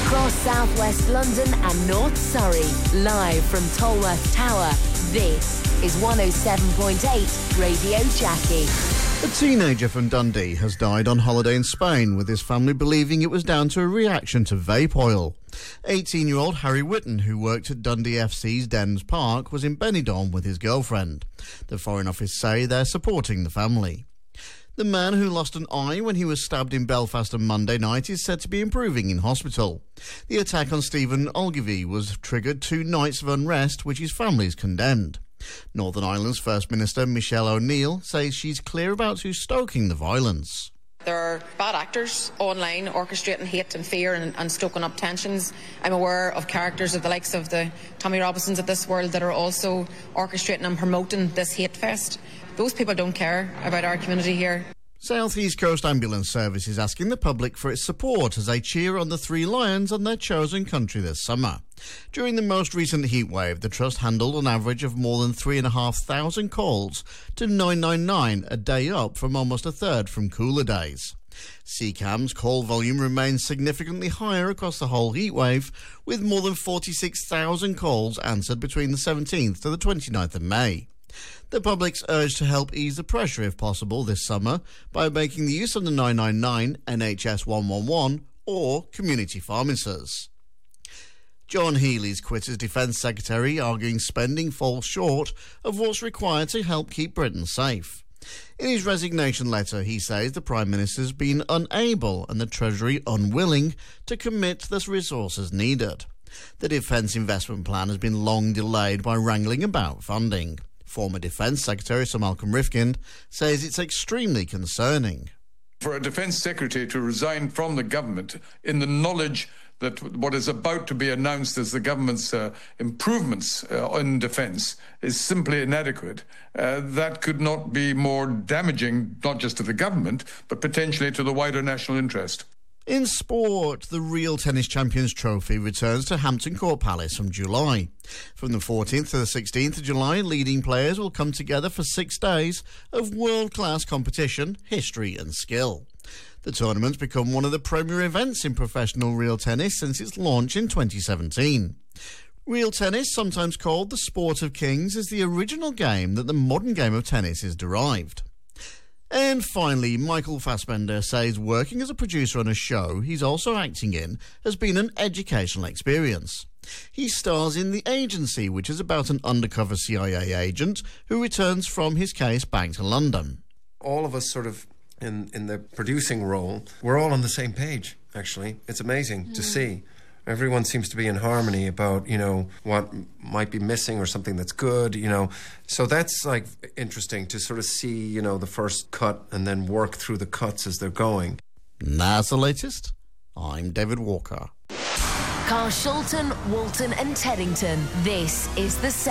Across southwest London and North Surrey, live from Tolworth Tower, this is 107.8 Radio Jackie. A teenager from Dundee has died on holiday in Spain, with his family believing it was down to a reaction to vape oil. 18-year-old Harry Whitten, who worked at Dundee FC's Dens Park, was in Benidorm with his girlfriend. The Foreign Office say they're supporting the family. The man who lost an eye when he was stabbed in Belfast on Monday night is said to be improving in hospital. The attack on Stephen Ogilvie was triggered 2 nights of unrest, which his family's condemned. Northern Ireland's First Minister Michelle O'Neill says she's clear about who's stoking the violence. There are bad actors online orchestrating hate and fear and stoking up tensions. I'm aware of characters of the likes of the Tommy Robinsons of this world that are also orchestrating and promoting this hate fest. Those people don't care about our community here. South East Coast Ambulance Service is asking the public for its support as they cheer on the 3 Lions on their chosen country this summer. During the most recent heatwave, the Trust handled an average of more than 3,500 calls to 999 a day, up from almost a third from cooler days. CCAM's call volume remains significantly higher across the whole heatwave, with more than 46,000 calls answered between the 17th to the 29th of May. The public's urged to help ease the pressure if possible this summer by making the use of the 999, NHS 111 or community pharmacies. John Healey's quit as Defence Secretary, arguing spending falls short of what's required to help keep Britain safe. In his resignation letter, he says the Prime Minister's been unable and the Treasury unwilling to commit the resources needed. The Defence Investment Plan has been long delayed by wrangling about funding. Former Defence Secretary Sir Malcolm Rifkind says it's extremely concerning. For a Defence Secretary to resign from the government in the knowledge that what is about to be announced as the government's improvements in defence is simply inadequate, that could not be more damaging, not just to the government, but potentially to the wider national interest. In sport, the Real Tennis Champions Trophy returns to Hampton Court Palace from July. From the 14th to the 16th of July, leading players will come together for 6 days of world-class competition, history and skill. The tournament's become one of the premier events in professional real tennis since its launch in 2017. Real tennis, sometimes called the sport of kings, is the original game that the modern game of tennis is derived. And finally, Michael Fassbender says working as a producer on a show he's also acting in has been an educational experience. He stars in The Agency, which is about an undercover CIA agent who returns from his case back to London. All of us sort of in the producing role, we're all on the same page, actually. It's amazing to see. Everyone seems to be in harmony about, what might be missing or something that's good, So that's, interesting to sort of see, the first cut and then work through the cuts as they're going. That's the latest. I'm David Walker. Carshalton, Walton and Teddington. This is the